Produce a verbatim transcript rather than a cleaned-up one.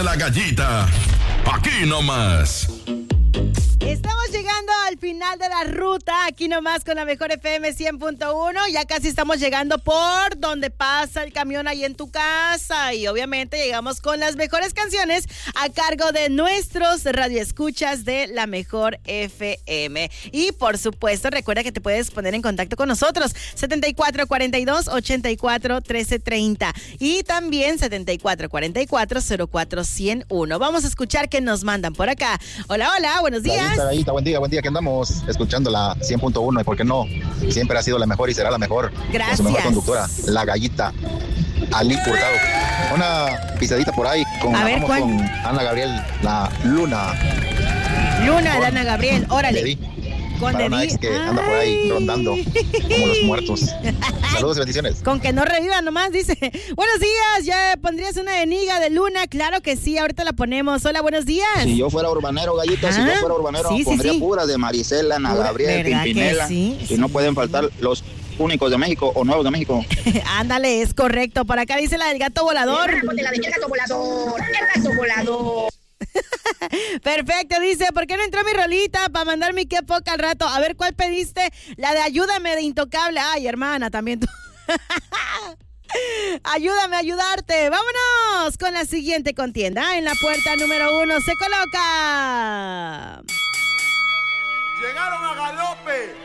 La Gallita, aquí nomás. Estamos llegando al final de la ruta, aquí nomás con la mejor F M cien punto uno. Ya casi estamos llegando por donde pasa el camión ahí en tu casa. Y obviamente llegamos con las mejores canciones a cargo de nuestros radioescuchas de la mejor F M. Y por supuesto, recuerda que te puedes poner en contacto con nosotros. setenta y cuatro cuarenta y dos, ochenta y cuatro, trece treinta. Y también setenta y cuatro cuarenta y cuatro, cero cuatro cero uno. Vamos a escuchar qué nos mandan por acá. Hola, hola, buenos días. Gallita, Gallita, buen día, buen día, que andamos escuchando la cien punto uno y por qué no, siempre ha sido la mejor y será la mejor. Gracias. Con su mejor conductora, la Gallita, Ali Hurtado. Una pisadita por ahí con, A ver, vamos ¿cuál? con Ana Gabriel, la Luna. Luna de Ana Gabriel, órale. Dedí. Con Para una Dedí. ex que anda por ahí Ay. rondando como los muertos. Saludos y bendiciones. Con que no reviva nomás, dice. Buenos días, ¿ya pondrías una de Niga de Luna? Claro que sí, ahorita la ponemos. Hola, buenos días. Si yo fuera urbanero, Gallita, si Ah, yo fuera urbanero, sí, sí, pondría sí. puras de Marisela, Ana Pura- Gabriel, ¿verdad que Pimpinela. sí? Y Sí. no pueden faltar los únicos de México o nuevos de México. Ándale, es correcto. Por acá dice la del gato volador. Ponte la de el gato volador, el gato volador. Perfecto, dice, ¿por qué no entró mi rolita para mandar mi qué poca al rato? A ver, ¿cuál pediste? La de Ayúdame de Intocable. Ay, hermana, también tú. Ayúdame a ayudarte. Vámonos con la siguiente contienda. En la puerta número uno se coloca. Llegaron a galope.